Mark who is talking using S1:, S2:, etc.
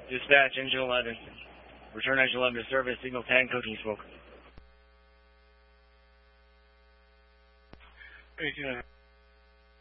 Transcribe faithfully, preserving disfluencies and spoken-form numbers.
S1: Dispatch, engine eleven. Return engine eleven to service, signal ten, cooking smoke.
S2: eighteen